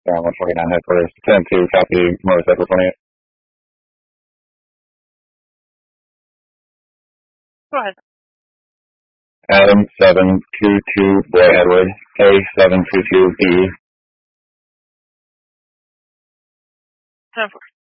149 headquarters. 10-2, copy, motorcycle 28. Go ahead. Adam 722, Boy Edward, A722B. 10-4.